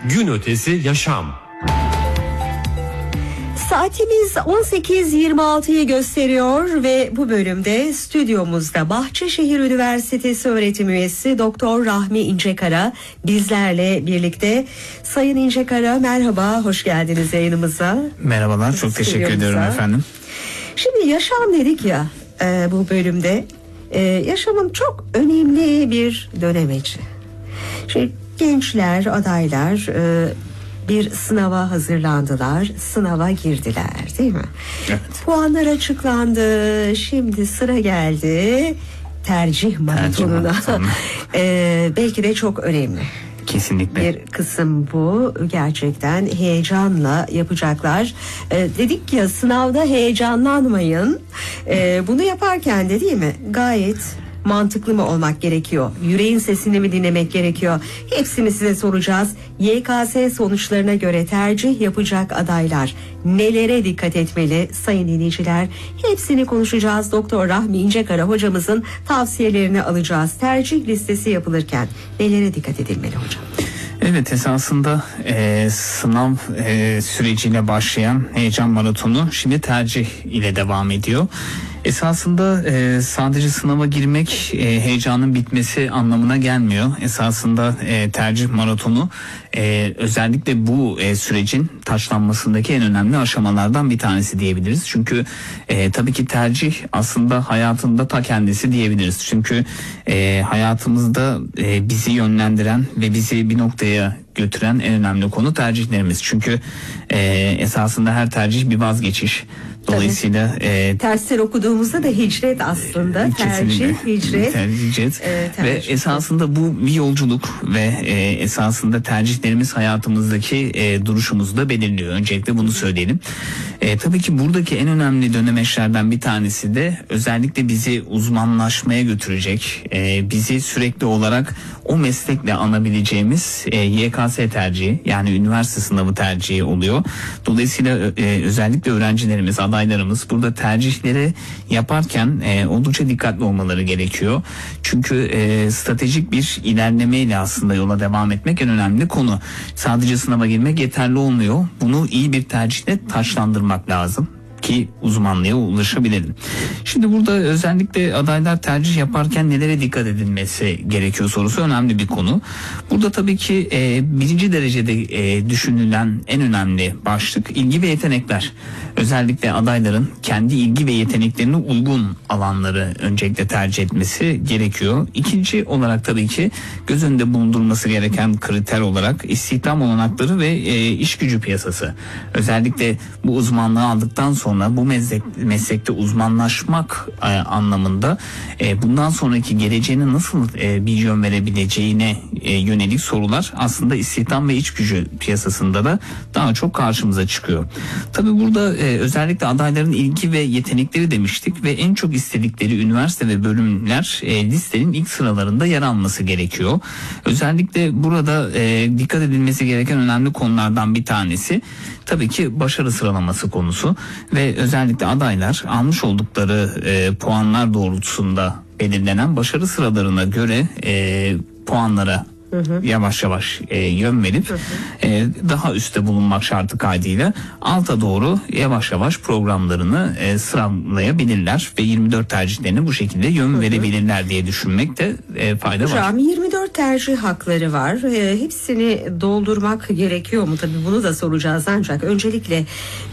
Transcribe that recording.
Gün ötesi yaşam. Saatimiz 18.26'yı gösteriyor ve bu bölümde stüdyomuzda Bahçeşehir Üniversitesi öğretim üyesi Doktor Rahmi İncekara bizlerle birlikte. Sayın İncekara, merhaba, hoş geldiniz yayınımıza. Merhabalar, çok teşekkür ediyorum efendim. Şimdi yaşam dedik ya bu bölümde, yaşamın çok önemli bir dönemeci. Şimdi gençler, adaylar bir sınava hazırlandılar, sınava girdiler, değil mi? Evet. Puanlar açıklandı, şimdi sıra geldi tercih maratonuna. Belki de çok önemli. Kesinlikle. Bir kısım bu, gerçekten heyecanla yapacaklar. Dedik ya, sınavda heyecanlanmayın. Bunu yaparken de, değil mi, gayet mantıklı mı olmak gerekiyor? Yüreğin sesini mi dinlemek gerekiyor? Hepsini size soracağız. YKS sonuçlarına göre tercih yapacak adaylar nelere dikkat etmeli sayın dinleyiciler? Hepsini konuşacağız. Doktor Rahmi İncekara hocamızın tavsiyelerini alacağız. Tercih listesi yapılırken nelere dikkat edilmeli hocam? Evet, esasında sınav süreciyle başlayan heyecan maratonu şimdi tercih ile devam ediyor. Esasında sadece sınava girmek heyecanın bitmesi anlamına gelmiyor. Esasında tercih maratonu özellikle bu sürecin taçlanmasındaki en önemli aşamalardan bir tanesi diyebiliriz. Çünkü tabii ki tercih aslında hayatında ta kendisi diyebiliriz. Çünkü hayatımızda bizi yönlendiren ve bizi bir noktaya götüren en önemli konu tercihlerimiz. Çünkü esasında her tercih bir vazgeçiş. Dolayısıyla dersler okuduğumuzda da hicret aslında. Tercih, hicret. Ve esasında bu bir yolculuk ve esasında tercihlerimiz hayatımızdaki duruşumuzu da belirliyor. Öncelikle bunu söyleyelim. Tabii ki buradaki en önemli dönemeçlerden bir tanesi de özellikle bizi uzmanlaşmaya götürecek, bizi sürekli olarak o meslekle anabileceğimiz YKS tercihi, yani üniversite sınavı tercihi oluyor. Dolayısıyla özellikle öğrencilerimiz, adaylarımız burada tercihleri yaparken oldukça dikkatli olmaları gerekiyor. Çünkü stratejik bir ilerlemeyle aslında yola devam etmek en önemli konu. Sadece sınava girmek yeterli olmuyor. Bunu iyi bir tercihle taçlandırmak lazım ki uzmanlığa ulaşabilelim. Şimdi burada özellikle adaylar tercih yaparken nelere dikkat edilmesi gerekiyor sorusu önemli bir konu. Burada tabii ki birinci derecede düşünülen en önemli başlık ilgi ve yetenekler. Özellikle adayların kendi ilgi ve yeteneklerine uygun alanları öncelikle tercih etmesi gerekiyor. İkinci olarak tabii ki göz önünde bulundurulması gereken kriter olarak istihdam olanakları ve iş gücü piyasası. Özellikle bu uzmanlığı aldıktan sonra bu meslekte uzmanlaşmak anlamında bundan sonraki geleceğine nasıl bir yön verebileceğine yönelik sorular aslında istihdam ve iş gücü piyasasında da daha çok karşımıza çıkıyor. Tabii burada özellikle adayların ilgi ve yetenekleri demiştik ve en çok istedikleri üniversite ve bölümler listenin ilk sıralarında yer alması gerekiyor. Özellikle burada dikkat edilmesi gereken önemli konulardan bir tanesi tabii ki başarı sıralaması konusu ve özellikle adaylar almış oldukları puanlar doğrultusunda belirlenen başarı sıralarına göre puanlara yavaş yavaş yön verip daha üstte bulunmak şartı kaydıyla alta doğru yavaş yavaş programlarını sıralayabilirler ve 24 tercihlerini bu şekilde yön verebilirler diye düşünmekte fayda var. Hocam 24 tercih hakları var. Hepsini doldurmak gerekiyor mu? Tabii bunu da soracağız, ancak öncelikle